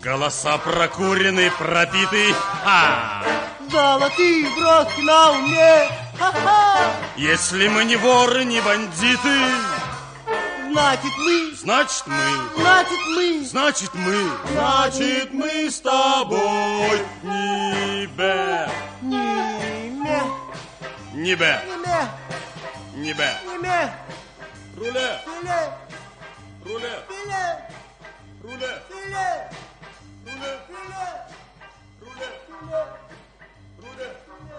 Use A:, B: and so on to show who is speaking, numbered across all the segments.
A: Голоса прокуренные, пропитые.
B: Золотые бровки на уме. Ха-ха!
A: Если мы не воры, не бандиты,
B: значит мы.
A: Значит мы.
B: Значит мы.
A: Значит мы. Значит мы с тобой. Небе.
B: Ниме.
A: Небе.
B: Ниме.
A: Небе.
B: Ниме.
A: Руле.
B: Филе.
A: Руле.
B: Филе.
A: Руле.
B: Филе.
A: Руле.
B: Филе.
A: Руле.
B: Филе.
A: Руле.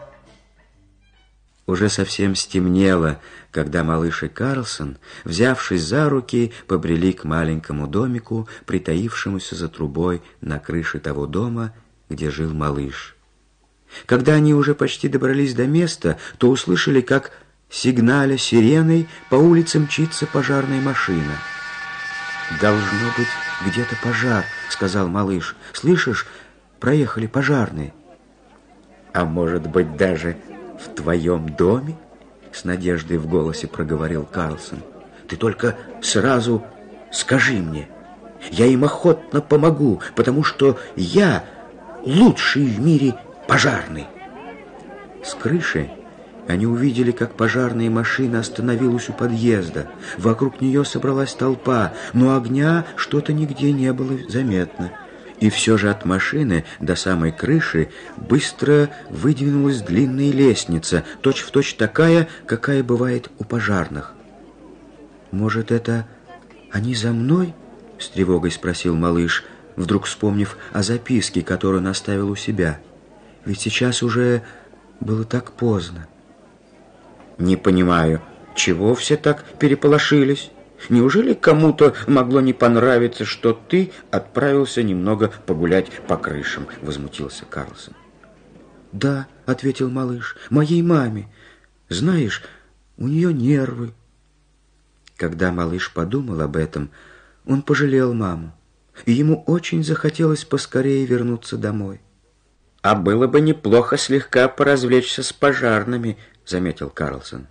C: Уже совсем стемнело, когда малыш и Карлсон, взявшись за руки, побрели к маленькому домику, притаившемуся за трубой на крыше того дома, где жил малыш. Когда они уже почти добрались до места, то услышали, как, сигналя сиреной, по улице мчится пожарная машина. «Должно быть, где-то пожар», — сказал малыш. «Слышишь, проехали пожарные». «А может быть, даже в твоем доме?» — с надеждой в голосе проговорил Карлсон. «Ты только сразу скажи мне. Я им охотно помогу, потому что я лучший в мире пожарный». С крыши они увидели, как пожарная машина остановилась у подъезда. Вокруг нее собралась толпа, но огня что-то нигде не было заметно. И все же от машины до самой крыши быстро выдвинулась длинная лестница, точь-в-точь такая, какая бывает у пожарных. «Может, это они за мной?» — с тревогой спросил малыш, вдруг вспомнив о записке, которую он оставил у себя. «Ведь сейчас уже было так поздно». «Не понимаю, чего все так переполошились? Неужели кому-то могло не понравиться, что ты отправился немного погулять по крышам?» — возмутился Карлсон. «Да», — ответил малыш, — «моей маме. Знаешь, у нее нервы». Когда малыш подумал об этом, он пожалел маму, и ему очень захотелось поскорее вернуться домой. «А было бы неплохо слегка поразвлечься с пожарными», — заметил Карлсон.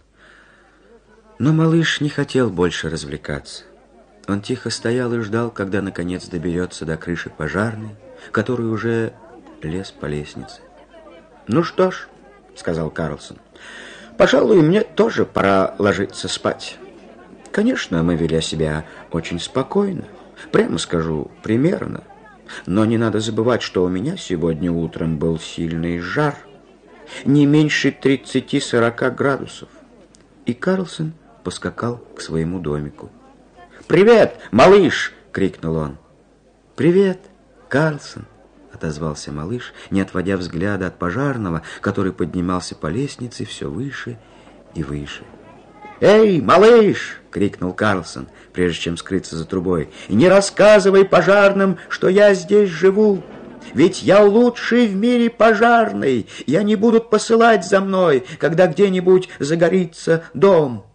C: Но малыш не хотел больше развлекаться. Он тихо стоял и ждал, когда наконец доберется до крыши пожарной, который уже лез по лестнице. «Ну что ж», — сказал Карлсон, — «пожалуй, мне тоже пора ложиться спать. Конечно, мы вели себя очень спокойно, прямо скажу, примерно. Но не надо забывать, что у меня сегодня утром был сильный жар, не меньше 30-40 градусов». И Карлсон поскакал к своему домику. «Привет, малыш!» — крикнул он. «Привет, Карлсон!» — отозвался малыш, не отводя взгляда от пожарного, который поднимался по лестнице все выше и выше. «Эй, малыш!» — крикнул Карлсон, прежде чем скрыться за трубой. «Не рассказывай пожарным, что я здесь живу! Ведь я лучший в мире пожарный, и они будут посылать за мной, когда где-нибудь загорится дом!»